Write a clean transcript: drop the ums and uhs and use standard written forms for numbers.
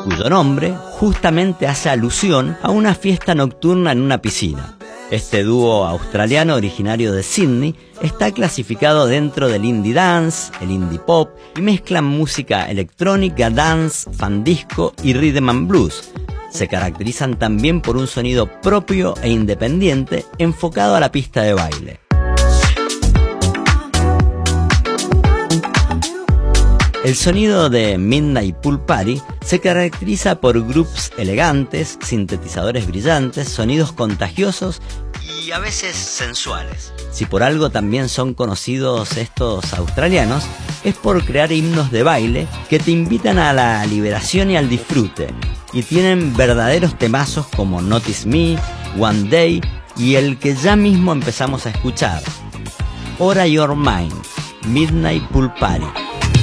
cuyo nombre justamente hace alusión a una fiesta nocturna en una piscina. Este dúo australiano originario de Sydney está clasificado dentro del indie dance, el indie pop, y mezclan música electrónica, dance, fan disco y rhythm and blues. Se caracterizan también por un sonido propio e independiente enfocado a la pista de baile. El sonido de Midnight Pool Party se caracteriza por grooves elegantes, sintetizadores brillantes, sonidos contagiosos y a veces sensuales. Si por algo también son conocidos estos australianos, es por crear himnos de baile que te invitan a la liberación y al disfrute, y tienen verdaderos temazos como Notice Me, One Day y el que ya mismo empezamos a escuchar, Ora Your Mind, Midnight Pool Party.